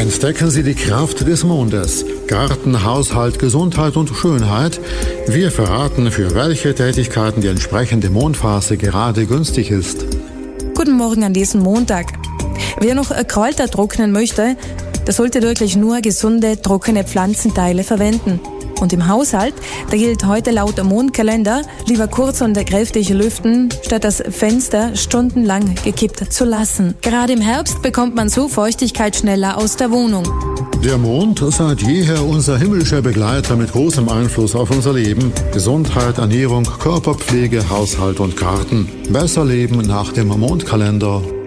Entdecken Sie die Kraft des Mondes. Garten, Haushalt, Gesundheit und Schönheit. Wir verraten, für welche Tätigkeiten die entsprechende Mondphase gerade günstig ist. Guten Morgen an diesem Montag. Wer noch Kräuter trocknen möchte, der sollte wirklich nur gesunde, trockene Pflanzenteile verwenden. Und im Haushalt, da gilt heute laut Mondkalender, lieber kurz und kräftig lüften, statt das Fenster stundenlang gekippt zu lassen. Gerade im Herbst bekommt man so Feuchtigkeit schneller aus der Wohnung. Der Mond, seit jeher unser himmlischer Begleiter mit großem Einfluss auf unser Leben. Gesundheit, Ernährung, Körperpflege, Haushalt und Garten. Besser leben nach dem Mondkalender.